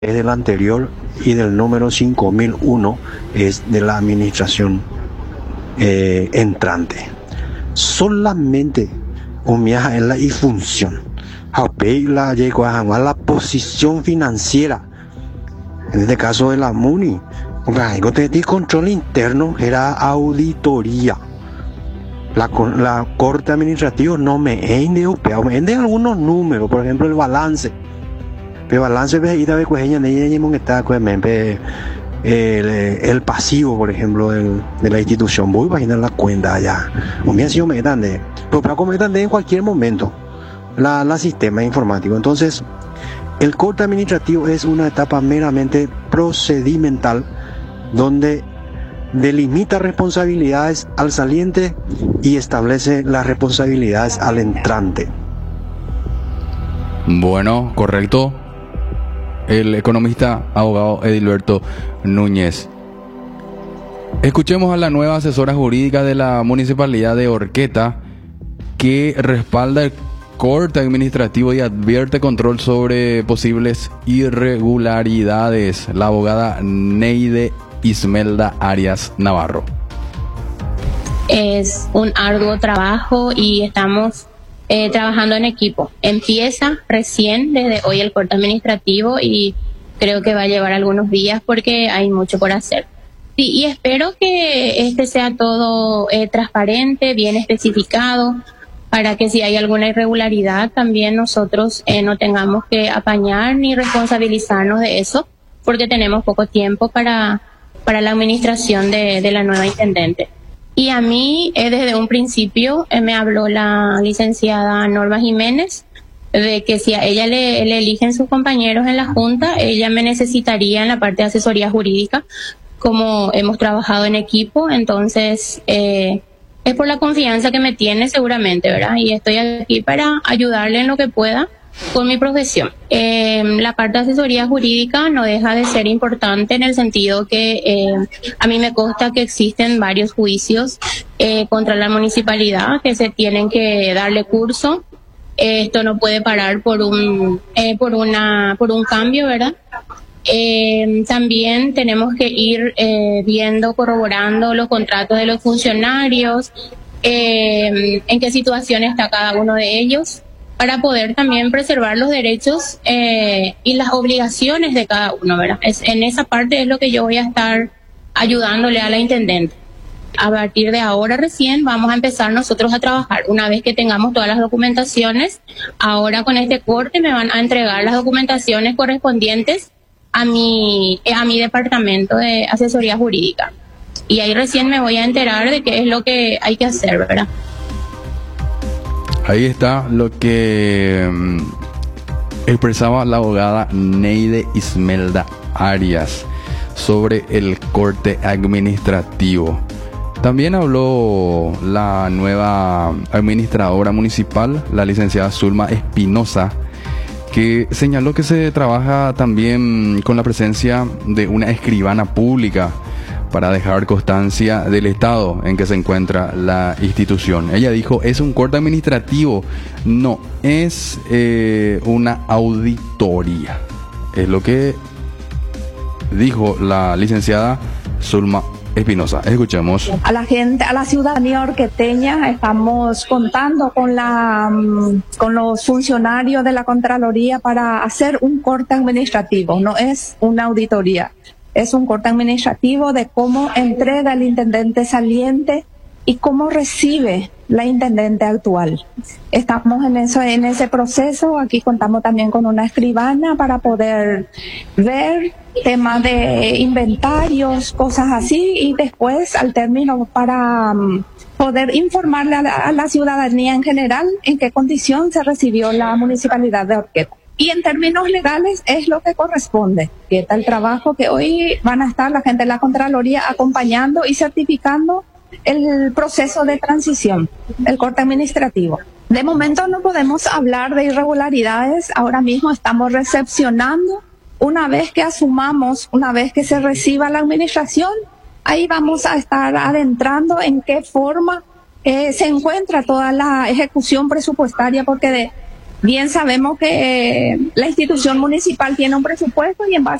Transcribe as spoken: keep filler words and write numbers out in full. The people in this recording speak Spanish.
es del anterior y del número cinco mil uno es de la administración eh, entrante. Solamente un viaje en la función. La la posición financiera. En este caso de la MUNI, el control interno era auditoría. La, la corte administrativa no me ende me ende algunos números, por ejemplo el balance. El balance de el, el pasivo, por ejemplo, del, de la institución. Voy a imaginar la cuenta allá. O me ha sido me de, pero para comer en cualquier momento la, la sistema informático. Entonces, el corte administrativo es una etapa meramente procedimental donde delimita responsabilidades al saliente y establece las responsabilidades al entrante. Bueno, correcto. El economista abogado Edilberto Núñez. Escuchemos a la nueva asesora jurídica de la Municipalidad de Horqueta, que respalda el corte administrativo y advierte control sobre posibles irregularidades. La abogada Neide Ismelda Arias Navarro. Es un arduo trabajo y estamos Eh, trabajando en equipo. Empieza recién desde hoy el corte administrativo y creo que va a llevar algunos días porque hay mucho por hacer. Sí, y espero que este sea todo eh, transparente, bien especificado, para que si hay alguna irregularidad también nosotros eh, no tengamos que apañar ni responsabilizarnos de eso, porque tenemos poco tiempo para, para la administración de, de la nueva intendente. Y a mí, eh, desde un principio, eh, me habló la licenciada Norma Jiménez de que si a ella le, le eligen sus compañeros en la Junta, ella me necesitaría en la parte de asesoría jurídica, como hemos trabajado en equipo. Entonces, eh, es por la confianza que me tiene seguramente, ¿verdad? Y estoy aquí para ayudarle en lo que pueda con mi profesión. Eh, la parte de asesoría jurídica no deja de ser importante en el sentido que eh, a mí me consta que existen varios juicios eh, contra la municipalidad que se tienen que darle curso. Eh, esto no puede parar por un eh, por una por un cambio, ¿verdad? Eh, también tenemos que ir eh, viendo, corroborando los contratos de los funcionarios, eh, en qué situación está cada uno de ellos, para poder también preservar los derechos eh, y las obligaciones de cada uno, ¿verdad? Es, en esa parte es lo que yo voy a estar ayudándole a la intendente. A partir de ahora recién vamos a empezar nosotros a trabajar. Una vez que tengamos todas las documentaciones, ahora con este corte me van a entregar las documentaciones correspondientes a mi, a mi departamento de asesoría jurídica. Y ahí recién me voy a enterar de qué es lo que hay que hacer, ¿verdad? Ahí está lo que um, expresaba la abogada Neide Ismelda Arias sobre el corte administrativo. También habló la nueva administradora municipal, la licenciada Zulma Espinosa, que señaló que se trabaja también con la presencia de una escribana pública para dejar constancia del estado en que se encuentra la institución. Ella dijo, es un corte administrativo, no, es eh, una auditoría. Es lo que dijo la licenciada Zulma Espinosa. Escuchemos. A la gente, a la ciudadanía horqueteña, estamos contando con la con los funcionarios de la Contraloría para hacer un corte administrativo, no es una auditoría. Es un corte administrativo de cómo entrega el intendente saliente y cómo recibe la intendente actual. Estamos en eso, en ese proceso. Aquí contamos también con una escribana para poder ver temas de inventarios, cosas así, y después al término para um, poder informarle a la, a la ciudadanía en general en qué condición se recibió la municipalidad de Horqueta. Y en términos legales es lo que corresponde. Y está el trabajo que hoy van a estar la gente de la Contraloría acompañando y certificando el proceso de transición, el corte administrativo. De momento no podemos hablar de irregularidades. Ahora mismo estamos recepcionando. Una vez que asumamos, una vez que se reciba la administración, ahí vamos a estar adentrando en qué forma eh, se encuentra toda la ejecución presupuestaria, porque de Bien sabemos que la institución municipal tiene un presupuesto y en base